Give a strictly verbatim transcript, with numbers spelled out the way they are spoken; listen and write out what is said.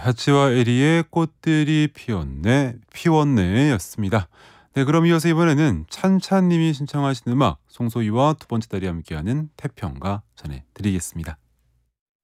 하치와 에리의 꽃들이 피었네, 피웠네였습니다. 네, 그럼 이어서 이번에는 찬찬님이 신청하신 음악 송소희와 두 번째 딸이 함께하는 태평가 전해드리겠습니다.